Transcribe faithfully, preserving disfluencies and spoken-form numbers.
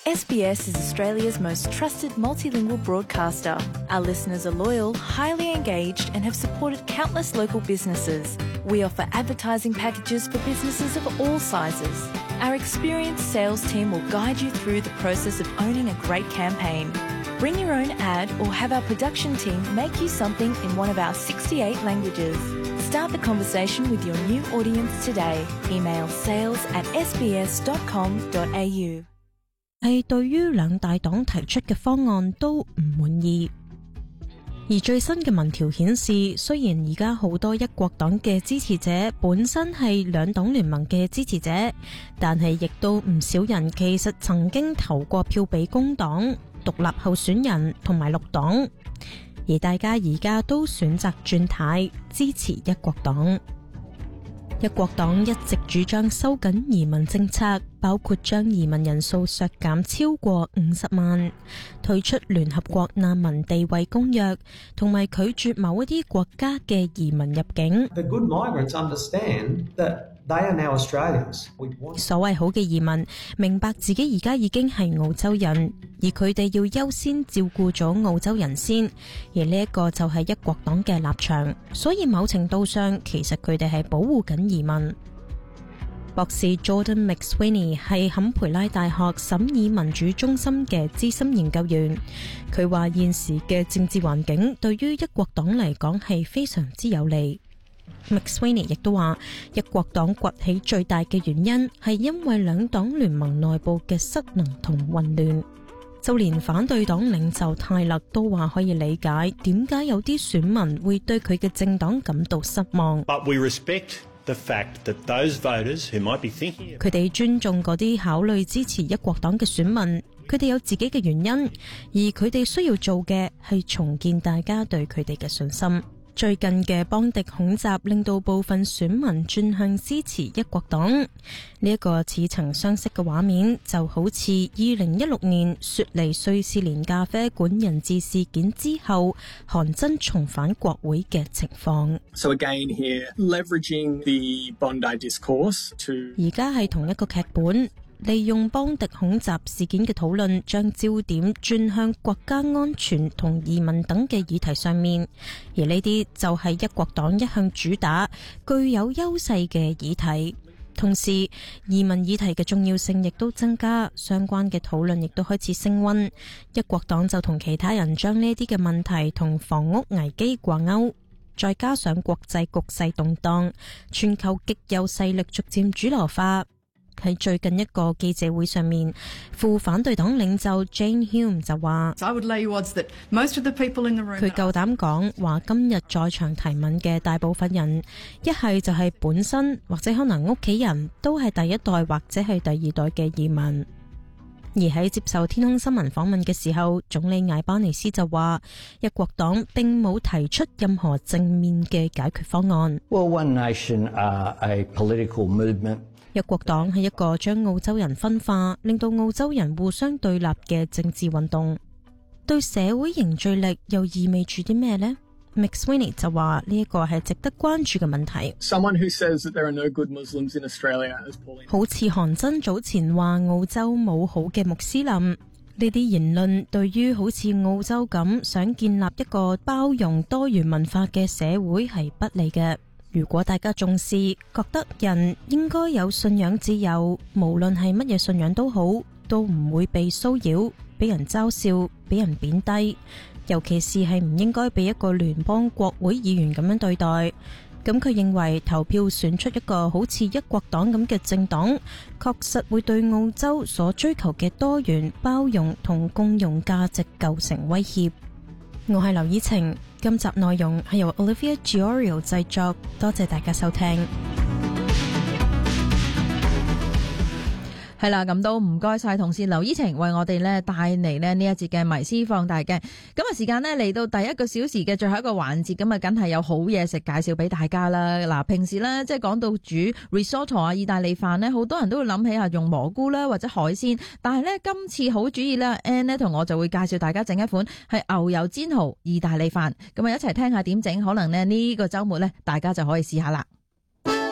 S B S is Australia's most trusted multilingual broadcaster. Our listeners are loyal, highly engaged, and have supported countless local businesses. We offer advertising packages for businesses of all sizes. Our experienced sales team will guide you through the process of owning a great campaign. Bring your own ad or have our production team make you something in one of our sixty-eight languages. Start the conversation with your new audience today. Email sales at s b s dot com dot a u。 係對於兩大黨提出嘅方案都唔滿意。而最新嘅民調顯示，雖然而家好多一國黨嘅支持者本身係兩黨聯盟嘅支持者，但係亦都唔少人其實曾經投過票俾工黨、獨立候選人同埋綠黨，而大家而家都選擇轉態，支持一國黨。一國黨一直主張收緊移民政策，包括將移民人數削減超過五十萬，退出聯合國難民地位公約，同埋拒絕某一啲國家嘅移民入境。 The good migrants understand that they are now Australians. 所謂好嘅移民明白自己而家已經係澳洲人，而佢哋要優先照顧咗澳洲人先，而呢一個就係一國黨嘅立場，所以某程度上其實佢哋係保護緊移民。博士 Jordan McSweeney 係坎培拉大學審議民主中心嘅資深研究員，佢話現時嘅政治環境對於一國黨嚟講係非常之有利。McSweeney 亦都話，一國黨崛起最大嘅原因係因為兩黨聯盟內部嘅失能同混亂，就連反對黨領袖泰勒都話可以理解點解有啲選民會對佢嘅政黨感到失望。 But we respect the fact that those voters who might be thinking 佢哋尊重嗰啲考慮支持一國黨嘅選民，佢哋有自己嘅原因，而佢哋需要做嘅係重建大家對佢哋嘅信心。最近嘅邦迪恐襲令到部分選民轉向支持一國黨，呢一個似曾相識嘅畫面就好似二零一六年雪梨瑞士蓮咖啡館人質事件之後韓真重返國會嘅情況。 So again here, leveraging the Bondi discourse to 而家係同一個劇本，利用邦迪恐襲事件嘅討論，將焦點轉向國家安全同移民等嘅議題上面，而呢啲就係一國黨一向主打、具有優勢嘅議題。同時，移民議題嘅重要性亦都增加，相關嘅討論亦都開始升溫。一國黨就同其他人將呢啲嘅問題同房屋危機掛鈎，再加上國際局勢動盪，全球極右勢力逐漸主流化。喺最近一個記者會上面，副反對黨領袖 Jane Hume 就話：佢夠膽講話，今日在場提問嘅大部分人，一係就係本身或者可能屋企人都係第一代或者係第二代嘅移民。而喺接受天空新聞訪問嘅時候，總理艾巴尼斯就話：一國黨並冇提出任何正面嘅解決方案。 Well, One Nation are a political movement. 一國黨係一個將澳洲人分化，令到澳洲人互相對立嘅政治運動，對社會凝聚力又意味住啲咩呢？ McSweeney 就話呢一個係值得關注嘅問題。 Someone who says that there are no good Muslims in Australia is Pauline. 好似韓真早前話澳洲冇好嘅穆斯林，呢啲言論對於好似澳洲咁想建立一個包容多元文化嘅社會係不利嘅。如果大家重視，覺得人應該有信仰自由，無論係乜嘢信仰都好，都唔會被騷擾、俾人嘲笑、俾人貶低，尤其是係唔應該俾一個聯邦國會議員咁樣對待。咁佢認為投票選出一個好似一國黨咁嘅政黨，確實會對澳洲所追求嘅多元、包容同共融價值構成威脅。我係劉以晴，今集內容係由 Olivia Giorio 製作，多謝大家收聽。 係啦，咁都唔該晒同事劉依晴為我哋咧帶嚟咧呢一節嘅迷思放大鏡。咁啊，時間咧嚟到第一個小時嘅最後一個環節，咁啊，梗係有好嘢食介紹俾大家啦。嗱，平時咧即係講到煮 risotto 啊、意大利飯咧，好多人都會諗起啊用蘑菇啦或者海鮮，但係咧今次好主意啦 Anne 咧同我就會介紹大家整一款係牛油煎蠔意大利飯。咁啊，一齊聽下點整，可能咧呢個週末咧大家就可以試下啦。